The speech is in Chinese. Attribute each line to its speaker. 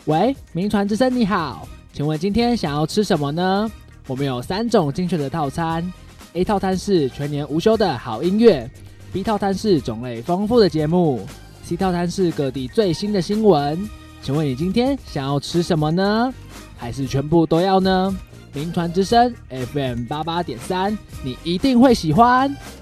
Speaker 1: 喂，名传之声你好，请问今天想要吃什么呢？我们有3种精选的套餐 ，A 套餐是全年无休的好音乐 ，B 套餐是种类丰富的节目 ，C 套餐是各地最新的新闻。请问你今天想要吃什么呢？还是全部都要呢？名传之声 FM88.3，你一定会喜欢。